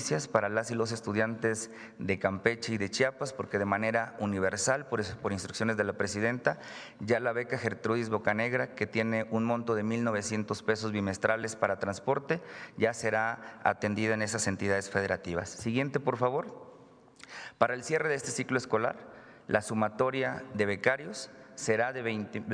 noticias para las y los estudiantes de Campeche y de Chiapas, porque de manera universal, por instrucciones de la presidenta, ya la beca Gertrudis Bocanegra, que tiene un monto de 1,900 pesos bimestrales para transporte, ya será atendida en esas entidades federativas. Siguiente, por favor. Para el cierre de este ciclo escolar, la sumatoria de becarios será de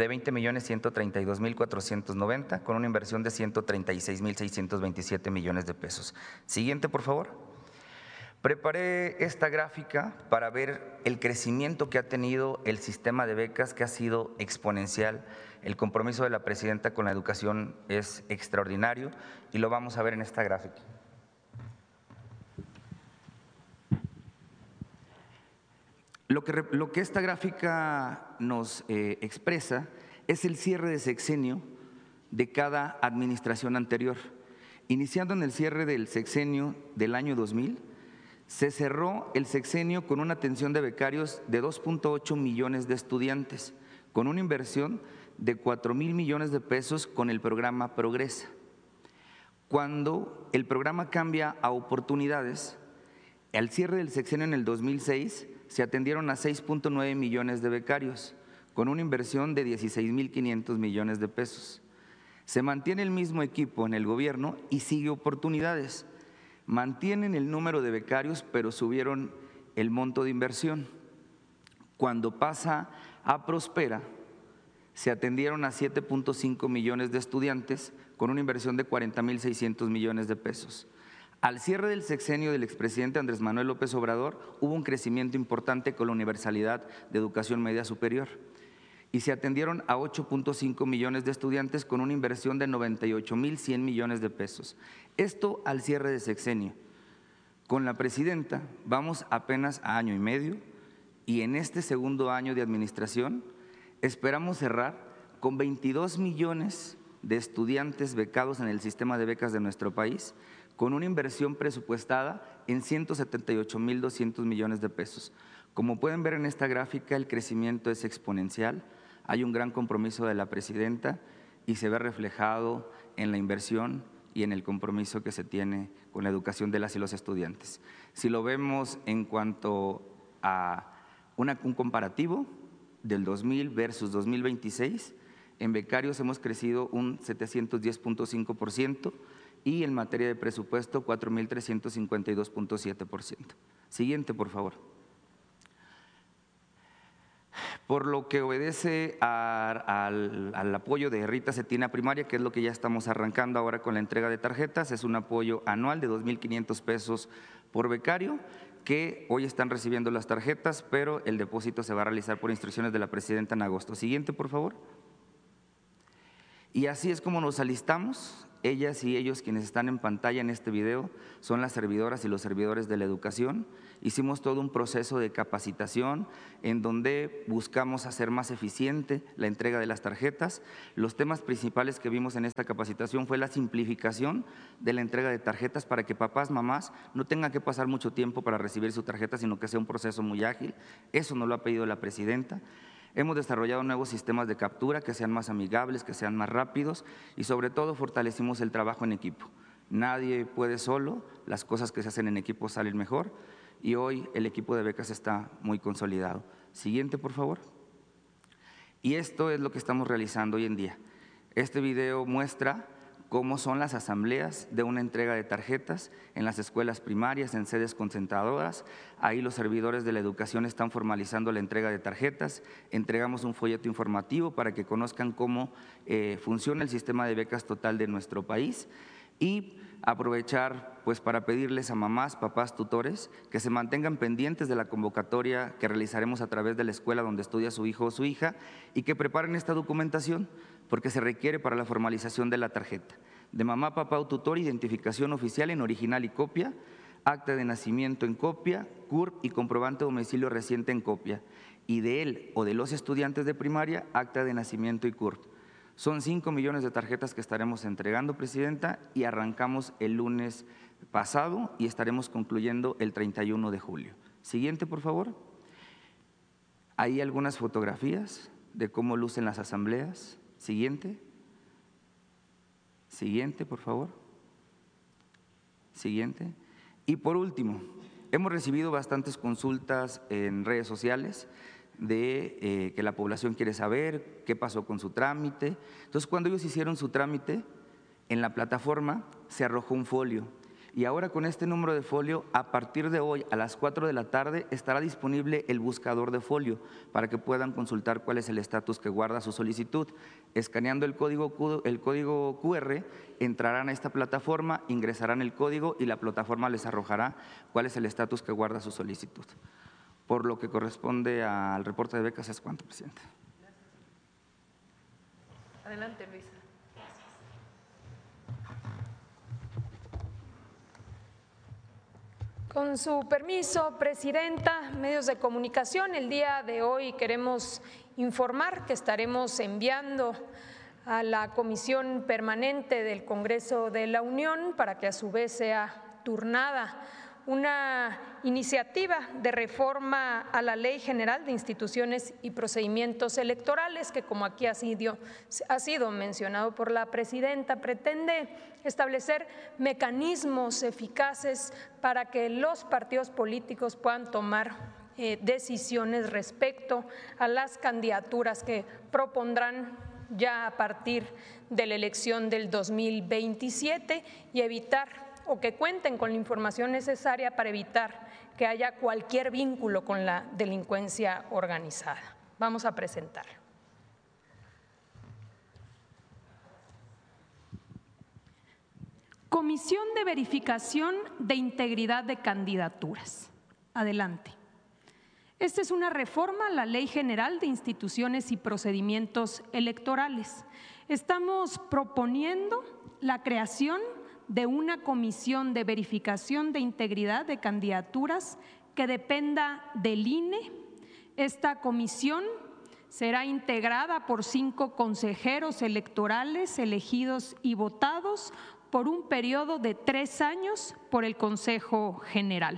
20,132,490 con una inversión de 136,627 millones de pesos. Siguiente, por favor. Preparé esta gráfica para ver el crecimiento que ha tenido el sistema de becas, que ha sido exponencial. El compromiso de la presidenta con la educación es extraordinario y lo vamos a ver en esta gráfica. Lo que esta gráfica nos expresa es el cierre de sexenio de cada administración anterior. Iniciando en el cierre del sexenio del año 2000, se cerró el sexenio con una atención de becarios de 2.8 millones de estudiantes, con una inversión de 4,000 millones de pesos con el programa Progresa. Cuando el programa cambia a oportunidades, al cierre del sexenio en el 2006, se atendieron a 6.9 millones de becarios, con una inversión de 16,500 millones de pesos. Se mantiene el mismo equipo en el gobierno y sigue oportunidades. Mantienen el número de becarios, pero subieron el monto de inversión. Cuando pasa a Prospera, se atendieron a 7.5 millones de estudiantes, con una inversión de 40,600 millones de pesos. Al cierre del sexenio del expresidente Andrés Manuel López Obrador, hubo un crecimiento importante con la universalidad de educación media superior y se atendieron a 8.5 millones de estudiantes con una inversión de 98,100 millones de pesos. Esto al cierre de sexenio. Con la presidenta vamos apenas a año y medio y en este segundo año de administración esperamos cerrar con 22 millones de estudiantes becados en el sistema de becas de nuestro país, con una inversión presupuestada en 178,200 millones de pesos. Como pueden ver en esta gráfica, el crecimiento es exponencial, hay un gran compromiso de la presidenta y se ve reflejado en la inversión y en el compromiso que se tiene con la educación de las y los estudiantes. Si lo vemos en cuanto a un comparativo del 2000 versus 2026, en becarios hemos crecido un 710.5%, y en materia de presupuesto 4,352.7%. Siguiente, por favor. Por lo que obedece al apoyo de Rita Cetina Primaria, que es lo que ya estamos arrancando ahora con la entrega de tarjetas, es un apoyo anual de 2,500 pesos por becario, que hoy están recibiendo las tarjetas, pero el depósito se va a realizar por instrucciones de la presidenta en agosto. Siguiente, por favor. Y así es como nos alistamos. Ellas y ellos, quienes están en pantalla en este video, son las servidoras y los servidores de la educación. Hicimos todo un proceso de capacitación en donde buscamos hacer más eficiente la entrega de las tarjetas. Los temas principales que vimos en esta capacitación fue la simplificación de la entrega de tarjetas para que papás, mamás no tengan que pasar mucho tiempo para recibir su tarjeta, sino que sea un proceso muy ágil. Eso nos lo ha pedido la presidenta. Hemos desarrollado nuevos sistemas de captura que sean más amigables, que sean más rápidos y sobre todo fortalecimos el trabajo en equipo. Nadie puede solo, las cosas que se hacen en equipo salen mejor y hoy el equipo de becas está muy consolidado. Siguiente, por favor. Y esto es lo que estamos realizando hoy en día. Este video muestra cómo son las asambleas de una entrega de tarjetas en las escuelas primarias, en sedes concentradoras. Ahí los servidores de la educación están formalizando la entrega de tarjetas. Entregamos un folleto informativo para que conozcan cómo funciona el sistema de becas total de nuestro país y aprovechar pues para pedirles a mamás, papás, tutores que se mantengan pendientes de la convocatoria que realizaremos a través de la escuela donde estudia su hijo o su hija y que preparen esta documentación porque se requiere para la formalización de la tarjeta. De mamá, papá o tutor, identificación oficial en original y copia, acta de nacimiento en copia, CURP y comprobante de domicilio reciente en copia, y de él o de los estudiantes de primaria, acta de nacimiento y CURP. Son 5 millones de tarjetas que estaremos entregando, presidenta, y arrancamos el lunes pasado y estaremos concluyendo el 31 de julio. Siguiente, por favor. Hay algunas fotografías de cómo lucen las asambleas. Siguiente. Siguiente, por favor. Siguiente. Y por último, hemos recibido bastantes consultas en redes sociales de que la población quiere saber qué pasó con su trámite. Entonces, cuando ellos hicieron su trámite, en la plataforma se arrojó un folio. Y ahora con este número de folio, a partir de hoy a las 4 de la tarde estará disponible el buscador de folio para que puedan consultar cuál es el estatus que guarda su solicitud. Escaneando el código QR, entrarán a esta plataforma, ingresarán el código y la plataforma les arrojará cuál es el estatus que guarda su solicitud. Por lo que corresponde al reporte de becas, es cuanto, presidente. Adelante, Luisa. Con su permiso, presidenta, medios de comunicación, el día de hoy queremos informar que estaremos enviando a la Comisión Permanente del Congreso de la Unión para que a su vez sea turnada una iniciativa de reforma a la Ley General de Instituciones y Procedimientos Electorales que, como aquí ha sido mencionado por la presidenta, pretende establecer mecanismos eficaces para que los partidos políticos puedan tomar decisiones respecto a las candidaturas que propondrán ya a partir de la elección del 2027 y evitar o que cuenten con la información necesaria para evitar que haya cualquier vínculo con la delincuencia organizada. Vamos a presentar. Comisión de Verificación de Integridad de Candidaturas. Adelante. Esta es una reforma a la Ley General de Instituciones y Procedimientos Electorales. Estamos proponiendo la creación de una comisión de verificación de integridad de candidaturas que dependa del INE. Esta comisión será integrada por 5 consejeros electorales elegidos y votados por un periodo de 3 años por el Consejo General.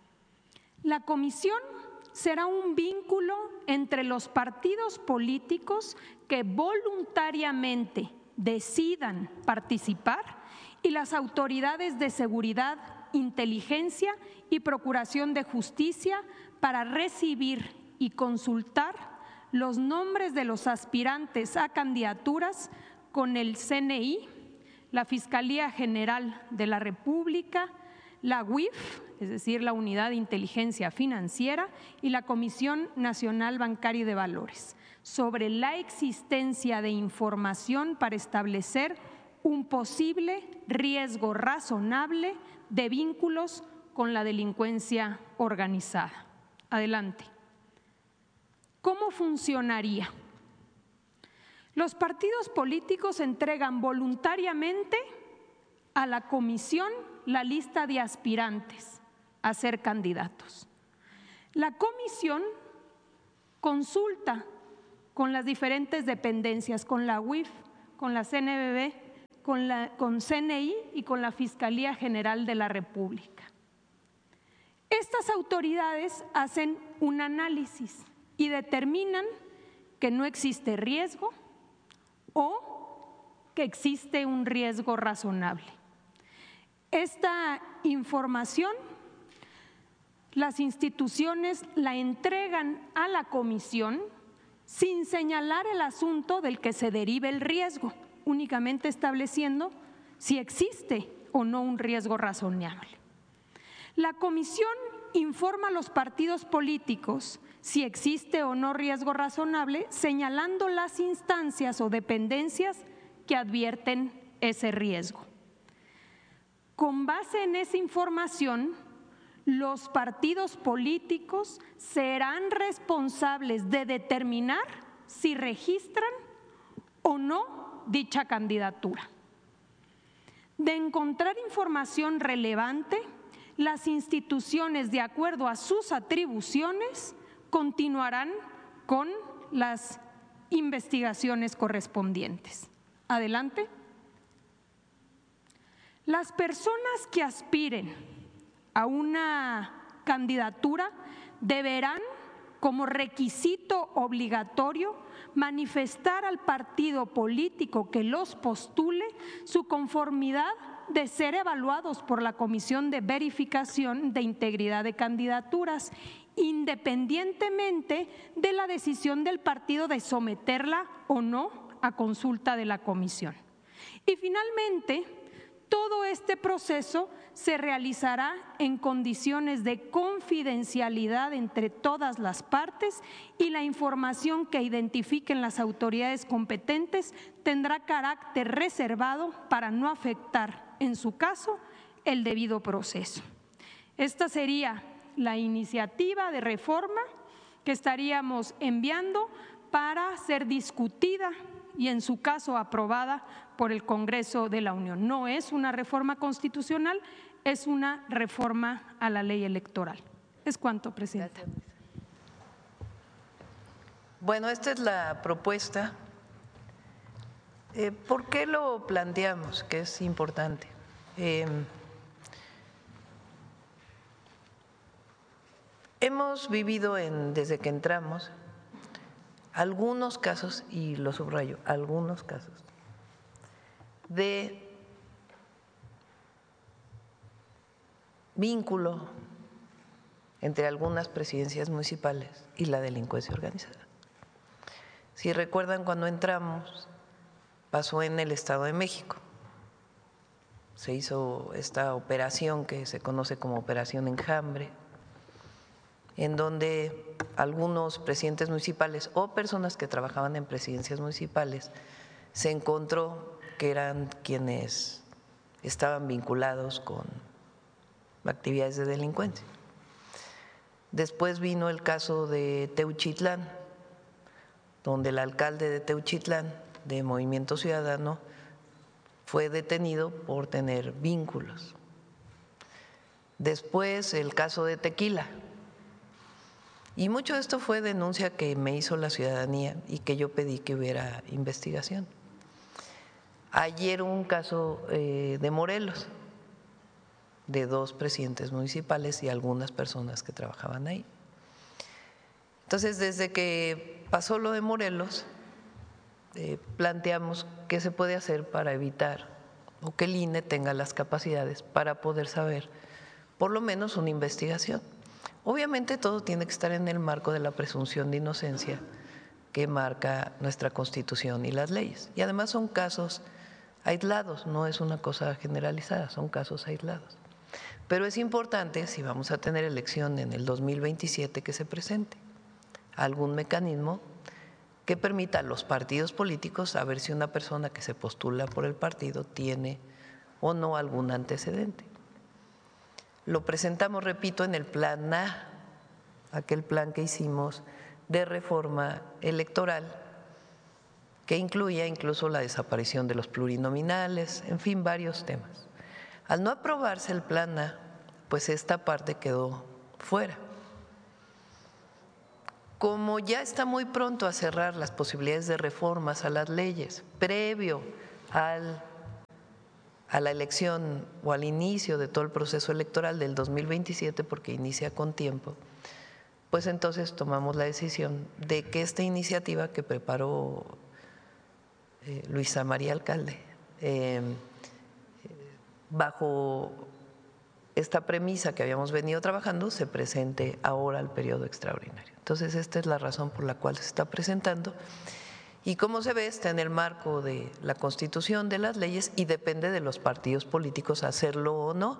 La comisión será un vínculo entre los partidos políticos que voluntariamente decidan participar y las autoridades de seguridad, inteligencia y procuración de justicia para recibir y consultar los nombres de los aspirantes a candidaturas con el CNI, la Fiscalía General de la República, la UIF, es decir, la Unidad de Inteligencia Financiera, y la Comisión Nacional Bancaria y de Valores, sobre la existencia de información para establecer un posible riesgo razonable de vínculos con la delincuencia organizada. Adelante. ¿Cómo funcionaría? Los partidos políticos entregan voluntariamente a la comisión la lista de aspirantes a ser candidatos. La comisión consulta con las diferentes dependencias, con la UIF, con la CNBB, con CNI y con la Fiscalía General de la República. Estas autoridades hacen un análisis y determinan que no existe riesgo o que existe un riesgo razonable. Esta información las instituciones la entregan a la comisión sin señalar el asunto del que se derive el riesgo, únicamente estableciendo si existe o no un riesgo razonable. La comisión informa a los partidos políticos si existe o no riesgo razonable, señalando las instancias o dependencias que advierten ese riesgo. Con base en esa información, los partidos políticos serán responsables de determinar si registran o no dicha candidatura. De encontrar información relevante, las instituciones, de acuerdo a sus atribuciones, continuarán con las investigaciones correspondientes. Adelante. Las personas que aspiren a una candidatura deberán, como requisito obligatorio, manifestar al partido político que los postule su conformidad de ser evaluados por la Comisión de Verificación de Integridad de Candidaturas, independientemente de la decisión del partido de someterla o no a consulta de la comisión. Y finalmente, todo este proceso se realizará en condiciones de confidencialidad entre todas las partes y la información que identifiquen las autoridades competentes tendrá carácter reservado para no afectar, en su caso, el debido proceso. Esta sería la iniciativa de reforma que estaríamos enviando para ser discutida y en su caso aprobada por el Congreso de la Unión. No es una reforma constitucional, es una reforma a la ley electoral. Es cuanto, Presidenta. Gracias. Bueno, esta es la propuesta. ¿Por qué lo planteamos? Que es importante. Hemos vivido desde que entramos algunos casos, y lo subrayo, algunos casos de vínculo entre algunas presidencias municipales y la delincuencia organizada. Si recuerdan, cuando entramos, pasó en el Estado de México. Se hizo esta operación que se conoce como Operación Enjambre, en donde algunos presidentes municipales o personas que trabajaban en presidencias municipales se encontró que eran quienes estaban vinculados con actividades de delincuencia. Después vino el caso de Teuchitlán, donde el alcalde de Teuchitlán, de Movimiento Ciudadano, fue detenido por tener vínculos. Después el caso de Tequila. Y mucho de esto fue denuncia que me hizo la ciudadanía y que yo pedí que hubiera investigación. Ayer un caso de Morelos, de 2 presidentes municipales y algunas personas que trabajaban ahí. Entonces, desde que pasó lo de Morelos, planteamos qué se puede hacer para evitar o que el INE tenga las capacidades para poder saber por lo menos una investigación. Obviamente todo tiene que estar en el marco de la presunción de inocencia que marca nuestra Constitución y las leyes. Y además son casos aislados, no es una cosa generalizada, son casos aislados. Pero es importante, si vamos a tener elección en el 2027, que se presente algún mecanismo que permita a los partidos políticos saber si una persona que se postula por el partido tiene o no algún antecedente. Lo presentamos, repito, en el plan A, aquel plan que hicimos de reforma electoral, que incluía incluso la desaparición de los plurinominales, en fin, varios temas. Al no aprobarse el plan A, pues esta parte quedó fuera. Como ya está muy pronto a cerrar las posibilidades de reformas a las leyes, previo a la elección o al inicio de todo el proceso electoral del 2027, porque inicia con tiempo, pues entonces tomamos la decisión de que esta iniciativa que preparó Luisa María Alcalde, bajo esta premisa que habíamos venido trabajando, se presente ahora al periodo extraordinario. Entonces, esta es la razón por la cual se está presentando. Y como se ve, está en el marco de la Constitución, de las leyes, y depende de los partidos políticos hacerlo o no.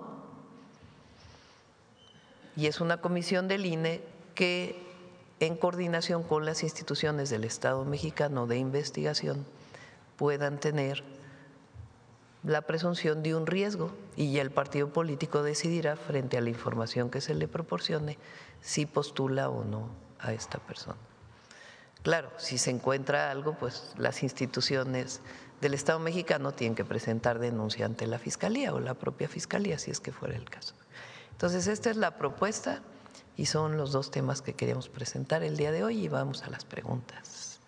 Y es una comisión del INE que, en coordinación con las instituciones del Estado mexicano de investigación, puedan tener la presunción de un riesgo, y ya el partido político decidirá, frente a la información que se le proporcione, si postula o no a esta persona. Claro, si se encuentra algo, pues las instituciones del Estado mexicano tienen que presentar denuncia ante la Fiscalía o la propia Fiscalía, si es que fuera el caso. Entonces, esta es la propuesta y son los 2 temas que queríamos presentar el día de hoy, y vamos a las preguntas.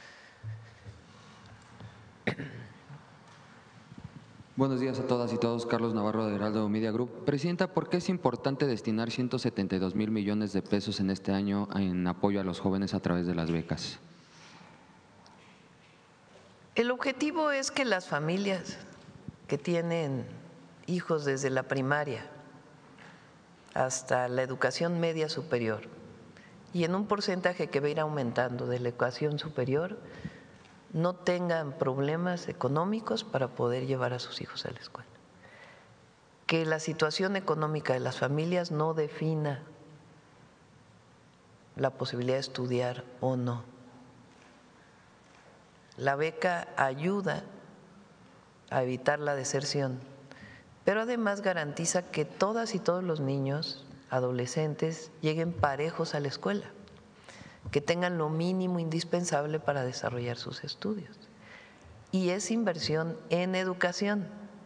Buenos días a todas y todos. Carlos Navarro, de Heraldo Media Group. Presidenta, ¿por qué es importante destinar 172,000 millones de pesos en este año en apoyo a los jóvenes a través de las becas? El objetivo es que las familias que tienen hijos desde la primaria hasta la educación media superior y en un porcentaje que va a ir aumentando de la educación superior, no tengan problemas económicos para poder llevar a sus hijos a la escuela. Que la situación económica de las familias no defina la posibilidad de estudiar o no. La beca ayuda a evitar la deserción, pero además garantiza que todas y todos los niños, adolescentes, lleguen parejos a la escuela, que tengan lo mínimo indispensable para desarrollar sus estudios. Y es inversión en educación.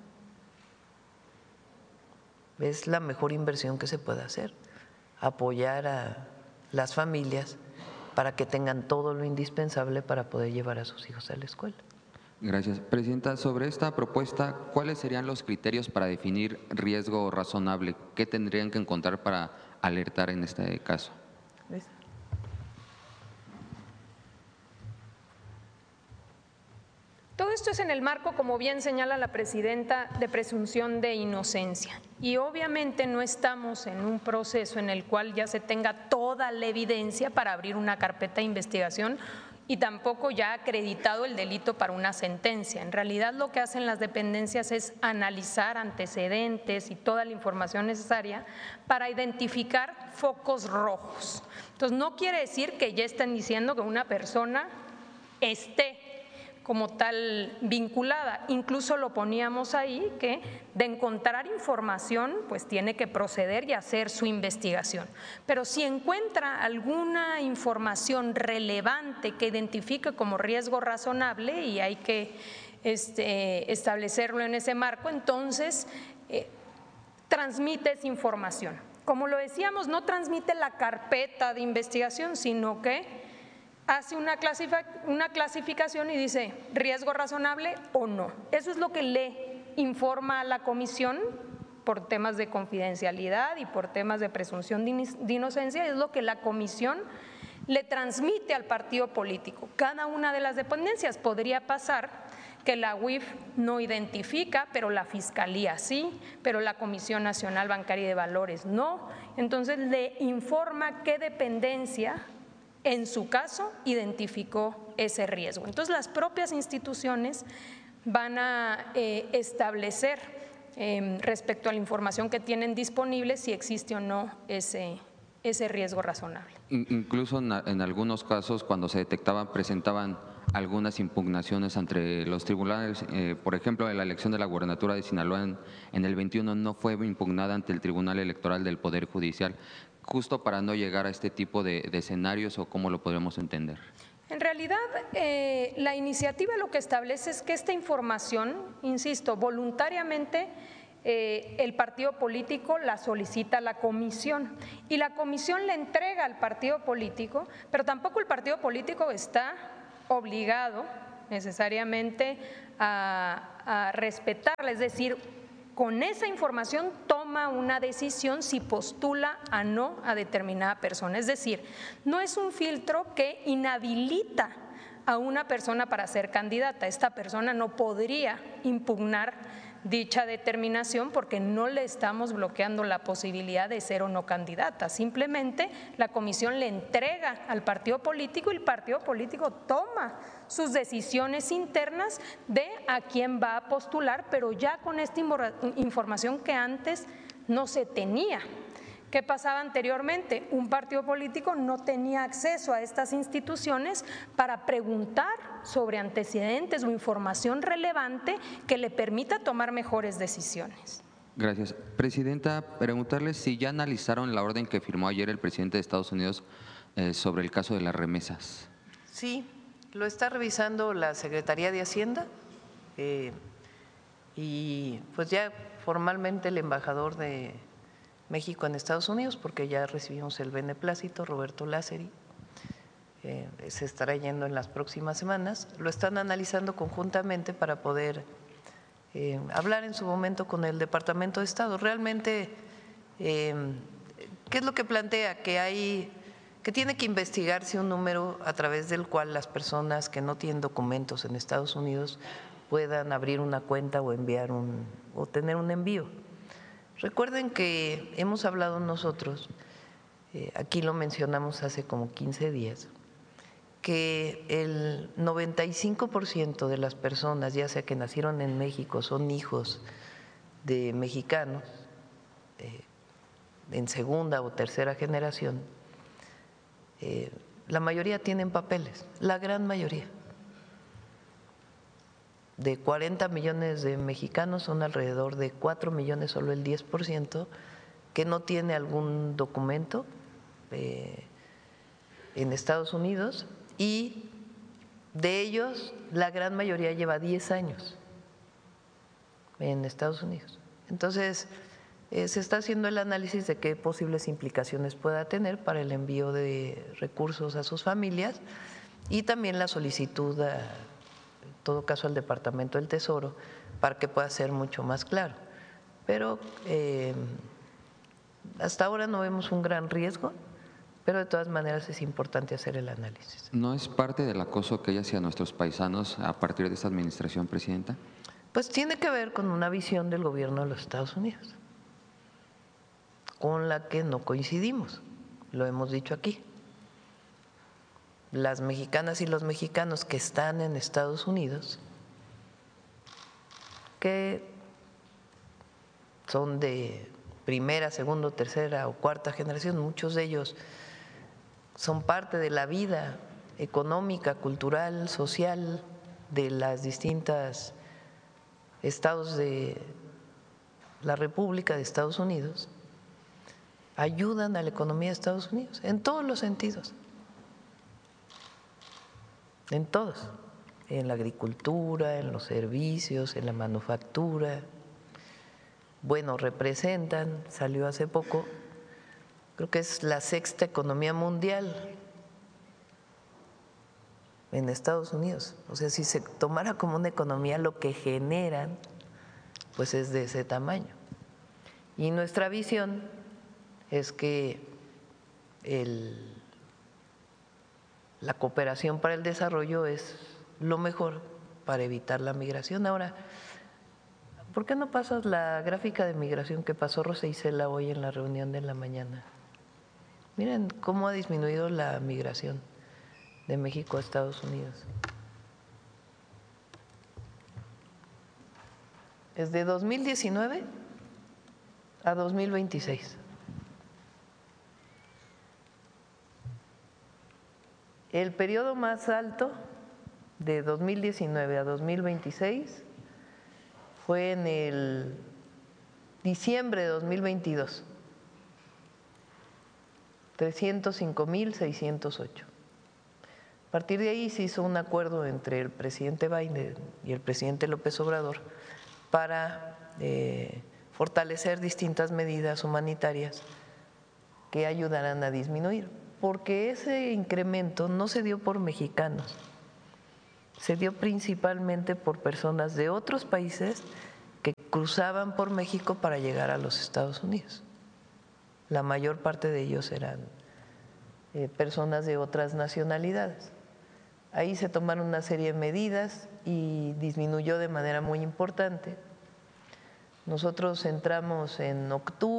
Es la mejor inversión que se puede hacer, apoyar a las familias para que tengan todo lo indispensable para poder llevar a sus hijos a la escuela. Gracias. Presidenta, sobre esta propuesta, ¿cuáles serían los criterios para definir riesgo razonable? ¿Qué tendrían que encontrar para alertar en este caso? Todo esto es en el marco, como bien señala la presidenta, de presunción de inocencia. Y obviamente no estamos en un proceso en el cual ya se tenga toda la evidencia para abrir una carpeta de investigación y tampoco ya acreditado el delito para una sentencia. En realidad lo que hacen las dependencias es analizar antecedentes y toda la información necesaria para identificar focos rojos. Entonces no quiere decir que ya estén diciendo que una persona esté como tal vinculada, incluso lo poníamos ahí que de encontrar información pues tiene que proceder y hacer su investigación, pero si encuentra alguna información relevante que identifique como riesgo razonable y hay que establecerlo en ese marco, entonces transmite esa información. Como lo decíamos, no transmite la carpeta de investigación, sino que hace una clasificación y dice riesgo razonable o no. Eso es lo que le informa a la comisión por temas de confidencialidad y por temas de presunción de inocencia, es lo que la comisión le transmite al partido político. Cada una de las dependencias podría pasar que la UIF no identifica, pero la Fiscalía sí, pero la Comisión Nacional Bancaria y de Valores no. Entonces le informa qué dependencia en su caso identificó ese riesgo. Entonces las propias instituciones van a establecer respecto a la información que tienen disponible si existe o no ese riesgo razonable. Incluso en algunos casos cuando se detectaban presentaban algunas impugnaciones ante los tribunales, por ejemplo, en la elección de la gubernatura de Sinaloa en el 21 no fue impugnada ante el Tribunal Electoral del Poder Judicial, justo para no llegar a este tipo de escenarios, o cómo lo podemos entender. En realidad, la iniciativa lo que establece es que esta información, insisto, voluntariamente el partido político la solicita a la comisión y la comisión le entrega al partido político, pero tampoco el partido político está obligado necesariamente a respetarla, es decir, con esa información toma una decisión si postula o no a determinada persona. Es decir, no es un filtro que inhabilita a una persona para ser candidata. Esta persona no podría impugnar dicha determinación porque no le estamos bloqueando la posibilidad de ser o no candidata. Simplemente la comisión le entrega al partido político y el partido político toma sus decisiones internas de a quién va a postular, pero ya con esta información que antes no se tenía. ¿Qué pasaba anteriormente? Un partido político no tenía acceso a estas instituciones para preguntar sobre antecedentes o información relevante que le permita tomar mejores decisiones. Gracias. Presidenta, preguntarle si ya analizaron la orden que firmó ayer el presidente de Estados Unidos sobre el caso de las remesas. Sí, lo está revisando la Secretaría de Hacienda y pues ya formalmente el embajador de México en Estados Unidos, porque ya recibimos el beneplácito, Roberto Lázari, se estará yendo en las próximas semanas, lo están analizando conjuntamente para poder hablar en su momento con el Departamento de Estado. Realmente, ¿qué es lo que plantea? Que tiene que investigarse un número a través del cual las personas que no tienen documentos en Estados Unidos puedan abrir una cuenta o enviar un o tener un envío. Recuerden que hemos hablado nosotros, aquí lo mencionamos hace como 15 días, que el 95% de las personas, ya sea que nacieron en México, son hijos de mexicanos en segunda o tercera generación, la mayoría tienen papeles, la gran mayoría. De 40 millones de mexicanos son alrededor de 4 millones, solo el 10%, que no tiene algún documento en Estados Unidos, y de ellos la gran mayoría lleva 10 años en Estados Unidos. Entonces, se está haciendo el análisis de qué posibles implicaciones pueda tener para el envío de recursos a sus familias y también la solicitud, en todo caso, al Departamento del Tesoro para que pueda ser mucho más claro. Pero hasta ahora no vemos un gran riesgo, pero de todas maneras es importante hacer el análisis. ¿No es parte del acoso que hay hacia nuestros paisanos a partir de esta administración, Presidenta? Pues tiene que ver con una visión del gobierno de los Estados Unidos, con la que no coincidimos, lo hemos dicho aquí. Las mexicanas y los mexicanos que están en Estados Unidos, que son de primera, segunda, tercera o cuarta generación, muchos de ellos son parte de la vida económica, cultural, social de las distintas estados de la República de Estados Unidos, ayudan a la economía de Estados Unidos en todos los sentidos, en todos, en la agricultura, en los servicios, en la manufactura. Bueno, representan, salió hace poco, creo que es la sexta economía mundial en Estados Unidos. O sea, si se tomara como una economía lo que generan, pues es de ese tamaño. Y nuestra visión es que la cooperación para el desarrollo es lo mejor para evitar la migración. Ahora, ¿por qué no pasas la gráfica de migración que pasó Rosa Isela hoy en la reunión de la mañana? Miren cómo ha disminuido la migración de México a Estados Unidos. Es de 2019 a 2026. El periodo más alto de 2019 a 2026 fue en el diciembre de 2022, 305,608. A partir de ahí se hizo un acuerdo entre el presidente Biden y el presidente López Obrador para fortalecer distintas medidas humanitarias que ayudarán a disminuir, porque ese incremento no se dio por mexicanos, se dio principalmente por personas de otros países que cruzaban por México para llegar a los Estados Unidos. La mayor parte de ellos eran personas de otras nacionalidades. Ahí se tomaron una serie de medidas y disminuyó de manera muy importante. Nosotros entramos en octubre